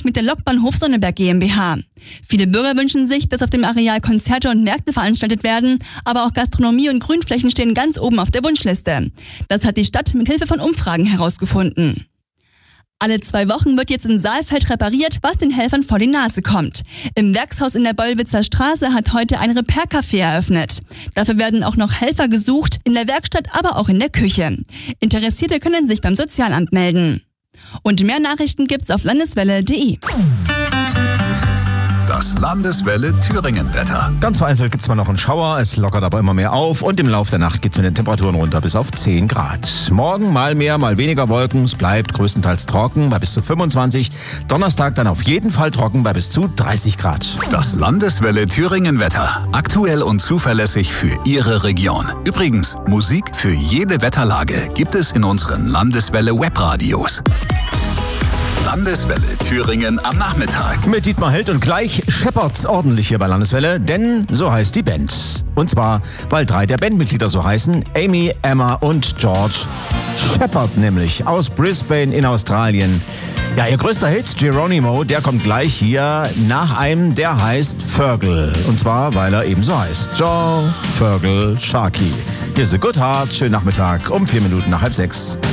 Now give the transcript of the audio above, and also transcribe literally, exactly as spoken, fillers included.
mit der Lokbahnhof Sonneberg GmbH. Viele Bürger wünschen sich, dass auf dem Areal Konzerte und Märkte veranstaltet werden, aber auch Gastronomie und Grünflächen stehen ganz oben auf der Wunschliste. Das hat die Stadt mit Hilfe von Umfragen herausgefunden. Alle zwei Wochen wird jetzt in Saalfeld repariert, was den Helfern vor die Nase kommt. Im Werkshaus in der Bollwitzer Straße hat heute ein Repair-Café eröffnet. Dafür werden auch noch Helfer gesucht, in der Werkstatt, aber auch in der Küche. Interessierte können sich beim Sozialamt melden. Und mehr Nachrichten gibt's auf landeswelle punkt de. Das Landeswelle Thüringen-Wetter. Ganz vereinzelt gibt es mal noch einen Schauer, es lockert aber immer mehr auf und im Laufe der Nacht geht es mit den Temperaturen runter bis auf zehn Grad. Morgen mal mehr, mal weniger Wolken, es bleibt größtenteils trocken bei bis zu fünfundzwanzig. Donnerstag dann auf jeden Fall trocken bei bis zu dreißig Grad. Das Landeswelle Thüringen-Wetter. Aktuell und zuverlässig für Ihre Region. Übrigens, Musik für jede Wetterlage gibt es in unseren Landeswelle Webradios. Landeswelle Thüringen am Nachmittag. Mit Dietmar Held und gleich scheppert's ordentlich hier bei Landeswelle, denn so heißt die Band. Und zwar, weil drei der Bandmitglieder so heißen, Amy, Emma und George Shepherd nämlich, aus Brisbane in Australien. Ja, ihr größter Hit, Geronimo, der kommt gleich hier nach einem, der heißt Fergal. Und zwar, weil er eben so heißt. Joe Fergal Sharkey. Hier ist The Good Heart, schönen Nachmittag um vier Minuten nach halb sechs.